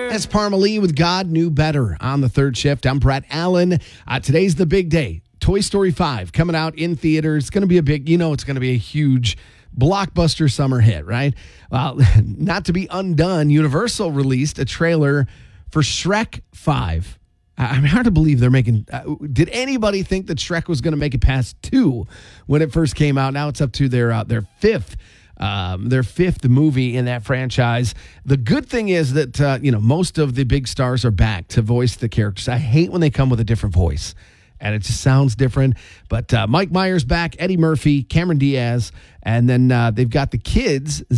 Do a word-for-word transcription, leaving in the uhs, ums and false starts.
That's Parmalee with God Knew Better on the third shift. I'm Brett Allen. Uh, today's the big day. Toy Story five coming out in theaters. It's going to be a big, you know, it's going to be a huge blockbuster summer hit, right? Well, not to be undone, Universal released a trailer for Shrek five. I'm hard to believe they're making. Uh, did anybody think that Shrek was going to make it past two when it first came out? Now it's up to their uh, their fifth. Um, their fifth movie in that franchise. The good thing is that, uh, you know, most of the big stars are back to voice the characters. I hate when they come with a different voice and it just sounds different. But uh, Mike Myers back, Eddie Murphy, Cameron Diaz, and then uh, they've got the kids,